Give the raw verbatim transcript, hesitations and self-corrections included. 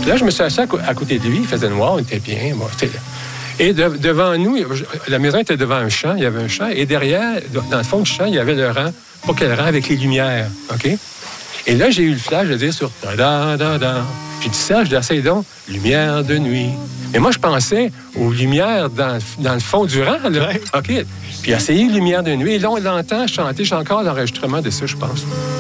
Là, je me suis assis à, co- à côté de lui, il faisait noir, on était bien. Bon, c'était... Et de, devant nous, la maison était devant un champ, il y avait un champ, et derrière, dans le fond du champ, il y avait le rang, pas quel rang, avec les lumières, OK? Et là, j'ai eu le flash de dire sur da da da da. J'ai dit ça, je dis, essaye donc, lumière de nuit. Mais moi, je pensais aux lumières dans, dans le fond du rang, là. Ouais. OK. Puis essayer lumière de nuit. Et là, on l'entend chanter, j'ai encore l'enregistrement de ça, je pense.